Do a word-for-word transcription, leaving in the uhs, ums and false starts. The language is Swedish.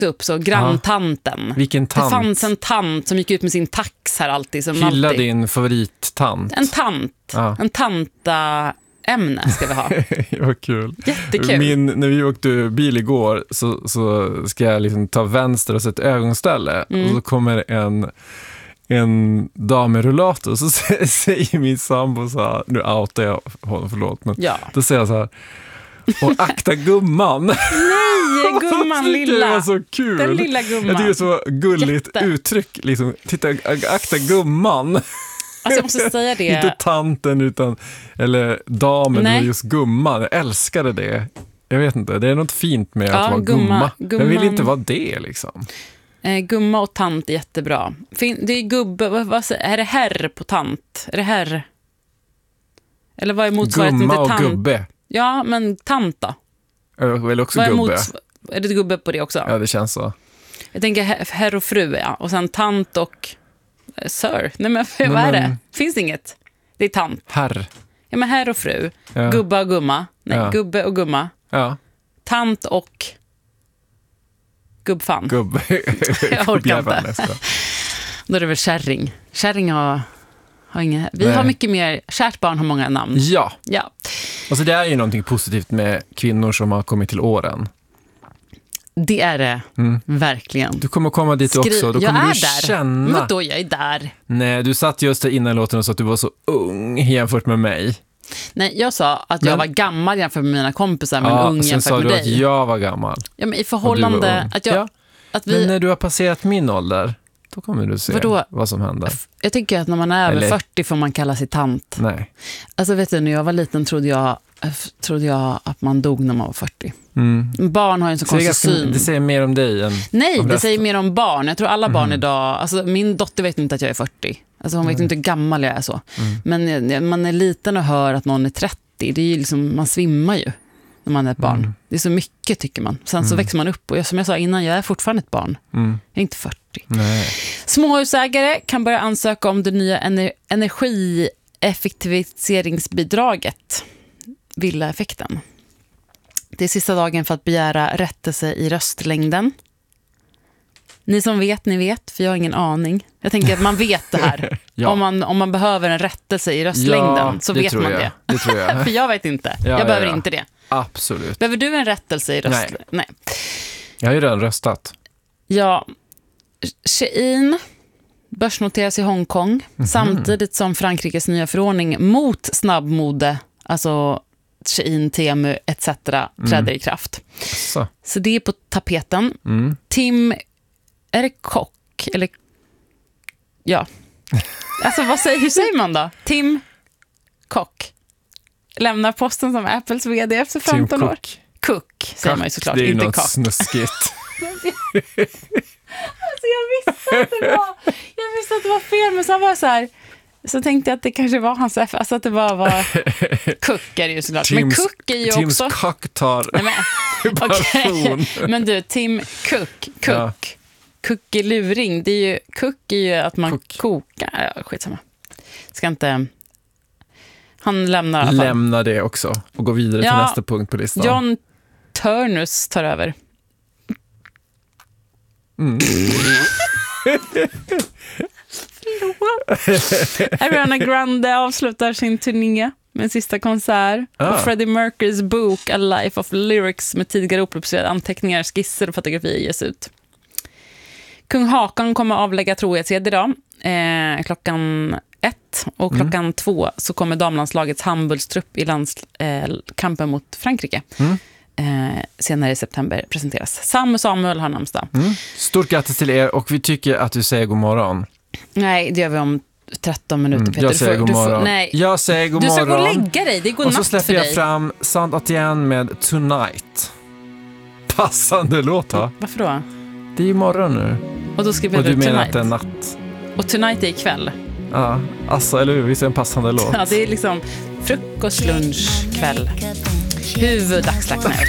sökte upp så granntanten. Ja. Vilken tant? Det fanns en tant som gick ut med sin tax här alltid. Som Hylla alltid. din favorittant. En tant. Ja. En tanta ämne ska vi ha. Vad kul. Jättekul. Min, när vi åkte bil igår så, så ska jag liksom ta vänster och sätta ögonställe. Mm. Och så kommer en, en dam med rullator och så säger min sambo så här, nu outar jag honom, förlåt. Men ja. Då säger jag så här, och akta gumman. Nej, gumman lilla. Det var så kul. Den lilla gumman. Jag tycker det är så gulligt Jätte. uttryck. Liksom, titta, akta gumman. Alltså jag måste säga det. Inte tanten utan, eller damen, Nej. eller just gumman. Jag älskade det. Jag vet inte, det är något fint med ja, att vara gumma, gumma. gumman. Jag vill inte vara det liksom. Eh, gumma och tant är jättebra. Fin- det är gubbe, vad, vad, är det herr på tant? Är det herr? Eller vad är motsvarigheten till Gumma och tant? gubbe. Ja, men tant då? Jag vill också Vad är, gubbe. mots- är det gubbe på det också? Ja, det känns så. Jag tänker her- herr och fru, ja. Och sen tant och eh, sir. Nej, men vad är men- det? Finns det inget? Det är tant. Herr. Ja, men herr och fru. Ja. Gubba och gumma. Nej, Ja. gubbe och gumma. Ja, Tant och gubbfan. gubbe. Jag orkar inte. Gubbjäveln, ska. Då är det väl kärring. Kärring har, har inga... Vi Nej. har mycket mer... Kärt barn har många namn. Ja, Ja. alltså det är ju någonting positivt med kvinnor som har kommit till åren. Det är det. Mm. Verkligen. Du kommer komma dit Skri- också. Då jag kommer är du där. känna... Vadå, jag är där. Nej, du satt just där innan låten och sa att du var så ung jämfört med mig. Nej, jag sa att jag Men- var gammal jämfört med mina kompisar, men Ja, ung sen jämfört sa med du dig. att jag var gammal. Ja, men i och du var förhållande... ung. Att jag, Ja, att men vi, när du har passerat min ålder, då kommer du se Vadå? vad som händer. jag tycker att när man är över Eller- fyrtio får man kalla sig tant. Nej. Alltså vet du, när jag var liten trodde jag, trodde jag att man dog när man var fyrtio. Mm. Barn har ju en så Så det, är konstig ganska, syn. det säger mer om dig än Nej, om det resten. säger mer om barn. Jag tror alla barn Mm. idag... Alltså, min dotter vet inte att jag är fyrtio. Alltså, hon vet Mm. inte hur gammal jag är så. Mm. Men eh, man är liten och hör att någon är trettio. Det är ju liksom, man svimmar ju när man är ett barn. Mm. Det är så mycket, tycker man. Sen så Mm. växer man upp. Och jag, som jag sa innan, jag är fortfarande ett barn. Mm. Jag är inte fyrtio. Nej. Småhusägare kan börja ansöka om det nya ener- energieffektiviseringsbidraget. Villaeffekten. Det är sista dagen för att begära rättelse i röstlängden. Ni som vet, ni vet, för jag har ingen aning. Jag tänker att man vet det här. Ja. om, man, om man behöver en rättelse i röstlängden Ja, så det vet tror man jag. det. Det tror jag. För jag vet inte. Ja, jag ja, behöver ja. inte det. Absolut. Behöver du en rättelse i röstlängden? Nej. Nej. Jag har ju redan röstat. Ja, Shein börsnoteras i Hongkong Mhm. samtidigt som Frankrikes nya förordning mot snabbmode, alltså Shein, Temu et cetera träder i kraft. Så. Så det är på tapeten. Mm. Tim, är det Cook? Eller, ja. Alltså vad säger, hur säger man då? Tim Cook lämnar posten som Apples vd efter femton Tim år. Cook. Cook säger man ju såklart, Det är ju inte något Cock. snuskigt. Alltså jag visste att det var, jag visste att det var fel, men så var jag så här, så tänkte jag att det kanske var hans, alltså att det bara var Cook är det ju såklart. Men Tims- Cook är ju Tims också... Cock tar Nej, men, passion. okej. Men du, Tim Cook, Cook, Ja. Cookie-luring, det är ju, Cook är ju att man Cook. kokar, ja, skitsamma. Ska inte... Han lämnar i alla fall. Lämna det också och gå vidare Ja, till nästa punkt på listan. John Turnus tar över. Mm. Ariana Grande avslutar sin turné med en sista konsert. Ah. Och Freddie Mercurys bok A Life of Lyrics med tidigare opublicerade anteckningar, skisser och fotografier ges ut. Kung Hakan kommer avlägga trohetsed idag eh, klockan ett och Mm. klockan två så kommer damlandslagets handbollstrupp i landskampen eh, kampen mot Frankrike. Mm. Eh, senare i september presenteras. Sam och Samuel har namnsdag. Mm. Stort grattis till er och vi tycker att du säger god morgon. Nej, det gör vi om tretton minuter. Mm. Peter. Jag säger du får, god du får, morgon. nej. Jag säger god Du ska morgon. gå och lägga dig, det är god Och så natt för släpper jag dig. fram Saint Etienne med Tonight. Passande låt, va? Varför då? Det är ju morgon nu. Och då skriver Och du du menar tonight. att det är natt. Och tonight är ikväll. Ja, alltså, eller hur? Visst är det en passande låt? Ja, det är liksom frukost, lunch, kväll. Huvud, dagslags. Nej,